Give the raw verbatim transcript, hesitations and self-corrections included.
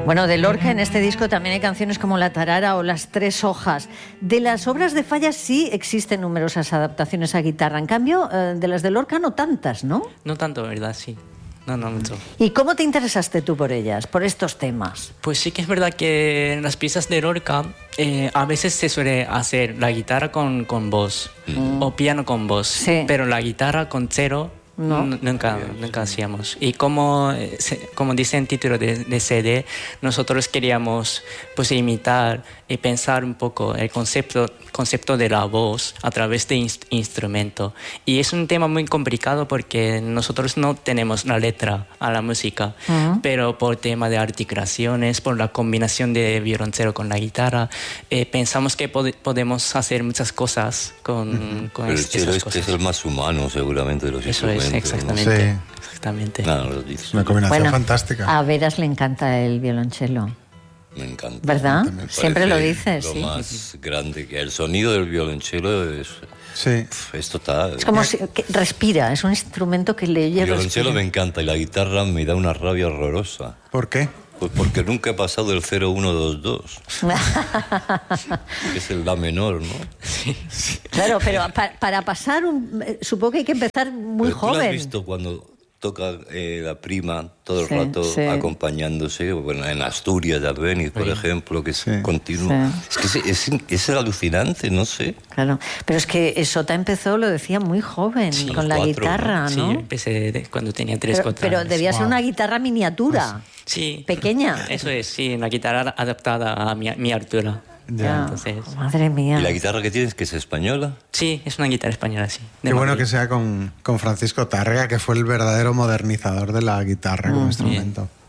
Bueno, de Lorca en este disco también hay canciones como La Tarara o Las Tres Hojas. De las obras de Falla sí existen numerosas adaptaciones a guitarra. En cambio, de las de Lorca no tantas, ¿no? No tanto, ¿verdad? Sí. No, no mucho. ¿Y cómo te interesaste tú por ellas, por estos temas? Pues sí que es verdad que en las piezas de Lorca eh, a veces se suele hacer la guitarra con, con voz mm. o piano con voz, sí. Pero la guitarra con cero no. nunca, nunca hacíamos. Y como, como dice el título de, de C D, nosotros queríamos pues imitar y pensar un poco el concepto, concepto de la voz a través de inst- instrumento. Y es un tema muy complicado porque nosotros no tenemos la letra a la música, uh-huh. pero por tema de articulaciones, por la combinación de violoncelo con la guitarra, eh, pensamos que pod- podemos hacer muchas cosas con, uh-huh. con pero es- el esas este cosas. Es el más humano seguramente de los Eso instrumentos. es, exactamente. ¿no? Sí. Exactamente. No, no lo dices. Una combinación bueno, fantástica. A Veras le encanta el violonchelo. Me encanta. ¿Verdad? Siempre lo dices, lo sí. Lo más grande que el sonido del violonchelo es, sí. es total. Es como si que respira, es un instrumento que le lleva. El violonchelo me encanta y la guitarra me da una rabia horrorosa. ¿Por qué? Pues porque nunca he pasado el cero uno dos dos. Es el La menor, ¿no? Sí. Claro, pero pa- para pasar, un, supongo que hay que empezar muy pero joven. ¿tú lo has visto cuando toca eh, la prima todo el sí, rato sí. acompañándose? Bueno, en Asturias, de Albéniz, por sí. ejemplo, que es sí. continuo. Sí. Es que es, es, es alucinante, no sé. Claro, pero es que Sota empezó, lo decía, muy joven, sí, con la cuatro, guitarra, ¿no? Sí, empecé de, cuando tenía tres, pero, cuatro pero años. debía wow. ser una guitarra miniatura, sí. pequeña. Eso es, sí, una guitarra adaptada a mi, mi altura. Ya. Entonces, madre mía. ¿Y la guitarra que tienes, que es española? sí, es una guitarra española, sí. Qué bueno que sea con, con Francisco Tárrega, que fue el verdadero modernizador de la guitarra como Mm. instrumento. Bien.